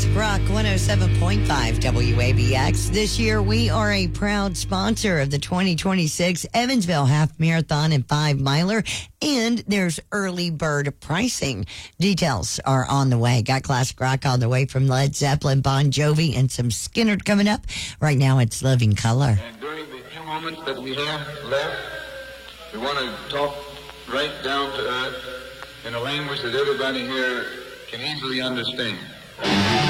Classic Rock 107.5 WABX. This year, we are a proud sponsor of the 2026 Evansville Half Marathon and 5 Miler, and there's early bird pricing. Details are on the way. Got Classic Rock on the way from Led Zeppelin, Bon Jovi, and some Skynyrd coming up. Right now, it's Living Color. And during the few moments that we have left, we want to talk right down to earth in a language that everybody here can easily understand.